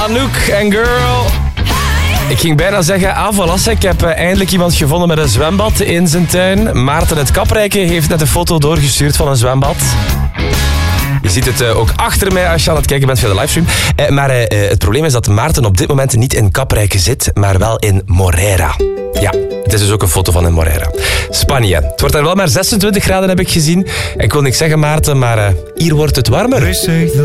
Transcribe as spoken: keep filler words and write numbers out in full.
Anouk en Girl. Ik ging bijna zeggen, ah voilà, ik heb uh, eindelijk iemand gevonden met een zwembad in zijn tuin. Maarten het Kaprijke heeft net een foto doorgestuurd van een zwembad. Je ziet het uh, ook achter mij als je aan het kijken bent via de livestream. Uh, maar uh, het probleem is dat Maarten op dit moment niet in Kaprijke zit, maar wel in Moreira. Ja, het is dus ook een foto van in Moreira. Spanje. Het wordt daar wel maar zesentwintig graden, heb ik gezien. Ik wil niks zeggen, Maarten, maar uh, hier wordt het warmer.